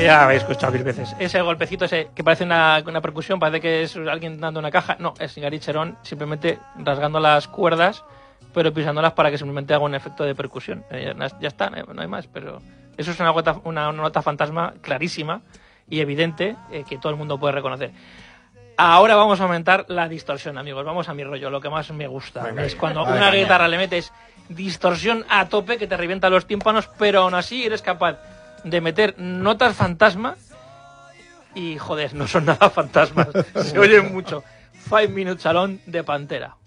Ya habéis escuchado 1000 veces. Ese golpecito ese que parece una percusión, parece que es alguien dando una caja. No, es Gary Cherone simplemente rasgando las cuerdas, pero pisándolas para que simplemente haga un efecto de percusión. Ya está, no hay más. Pero eso es una nota fantasma clarísima y evidente que todo el mundo puede reconocer. Ahora vamos a aumentar la distorsión, amigos. Vamos a mi rollo, lo que más me gusta. Es cuando una guitarra le metes distorsión a tope que te revienta los tímpanos, pero aún así eres capaz de meter notas fantasma y, joder, no son nada fantasmas. Se oyen mucho. 5 Minutes Alone de Pantera.